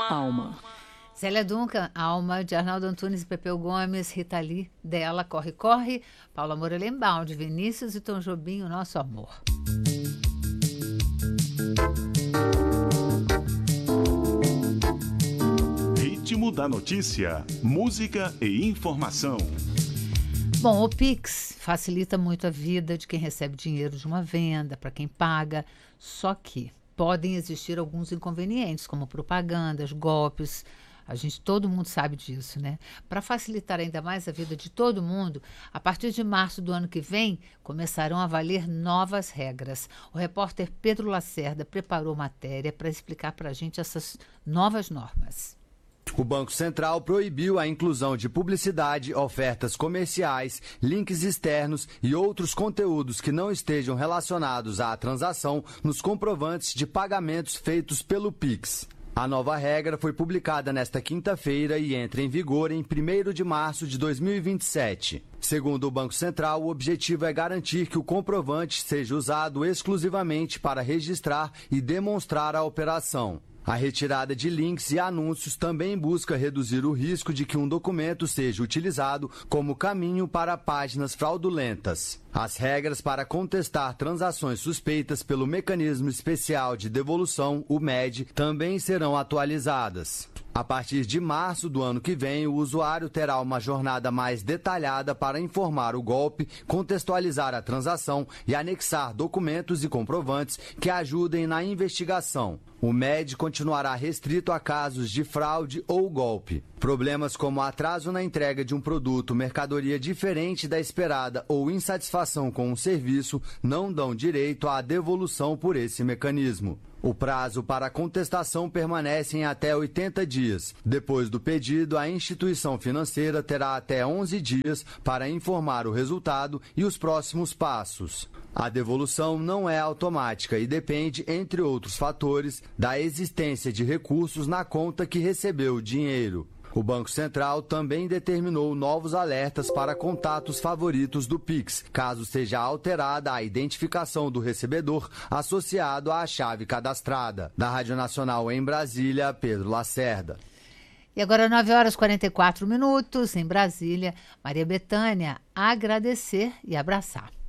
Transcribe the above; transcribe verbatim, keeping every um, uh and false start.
Alma. Célia Duncan, Alma, de Arnaldo Antunes e Pepeu Gomes, Rita Lee, dela, Corre, Corre, Paula Moura Lembaum, de Vinícius e Tom Jobim, O Nosso Amor. Ritmo da notícia, música e informação. Bom, o Pix facilita muito a vida de quem recebe dinheiro de uma venda, para quem paga, só que podem existir alguns inconvenientes, como propagandas, golpes. A gente, todo mundo sabe disso, né? Para facilitar ainda mais a vida de todo mundo, a partir de março do ano que vem, começarão a valer novas regras. O repórter Pedro Lacerda preparou matéria para explicar para a gente essas novas normas. O Banco Central proibiu a inclusão de publicidade, ofertas comerciais, links externos e outros conteúdos que não estejam relacionados à transação nos comprovantes de pagamentos feitos pelo Pix. A nova regra foi publicada nesta quinta-feira e entra em vigor em primeiro de março de dois mil e vinte e sete. Segundo o Banco Central, o objetivo é garantir que o comprovante seja usado exclusivamente para registrar e demonstrar a operação. A retirada de links e anúncios também busca reduzir o risco de que um documento seja utilizado como caminho para páginas fraudulentas. As regras para contestar transações suspeitas pelo Mecanismo Especial de Devolução, o M E D, também serão atualizadas. A partir de março do ano que vem, o usuário terá uma jornada mais detalhada para informar o golpe, contextualizar a transação e anexar documentos e comprovantes que ajudem na investigação. O M E D continuará restrito a casos de fraude ou golpe. Problemas como atraso na entrega de um produto, mercadoria diferente da esperada ou insatisfação com um serviço não dão direito à devolução por esse mecanismo. O prazo para a contestação permanece em até oitenta dias. Depois do pedido, a instituição financeira terá até onze dias para informar o resultado e os próximos passos. A devolução não é automática e depende, entre outros fatores, da existência de recursos na conta que recebeu o dinheiro. O Banco Central também determinou novos alertas para contatos favoritos do Pix, caso seja alterada a identificação do recebedor associado à chave cadastrada. Da Rádio Nacional em Brasília, Pedro Lacerda. E agora, nove horas e quarenta e quatro minutos, em Brasília, Maria Bethânia, agradecer e abraçar.